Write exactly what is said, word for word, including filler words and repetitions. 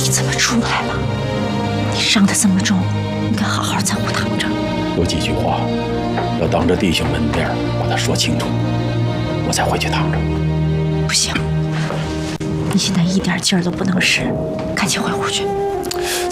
你怎么出来了？你伤得这么重，应该好好在屋躺着。 有几句话要当着弟兄们面把它说清楚，我才回去躺着。 不行，你现在一点劲儿都不能使，赶紧回屋去。